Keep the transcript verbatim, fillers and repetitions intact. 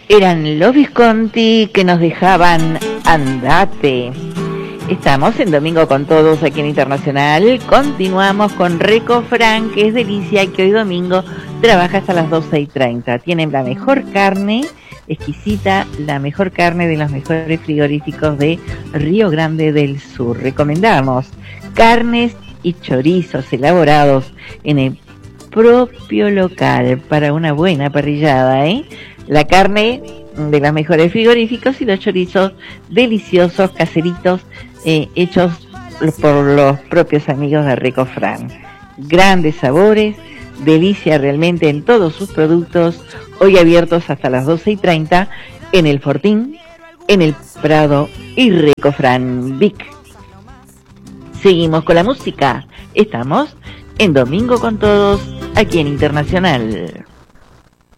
Eran los Visconti que nos dejaban Andate. Estamos en Domingo con Todos aquí en Internacional. Continuamos con Recofran, que es delicia y que hoy domingo trabaja hasta las doce y treinta. Tienen la mejor carne, exquisita, la mejor carne de los mejores frigoríficos de Río Grande del Sur. Recomendamos carnes y chorizos elaborados en el propio local para una buena parrillada, ¿eh? La carne de los mejores frigoríficos y los chorizos deliciosos, caseritos, eh, hechos por los propios amigos de Recofran. Grandes sabores, delicia realmente en todos sus productos, hoy abiertos hasta las doce y treinta en el Fortín, en el Prado y Recofran Vic. Seguimos con la música, estamos en Domingo con Todos aquí en Internacional.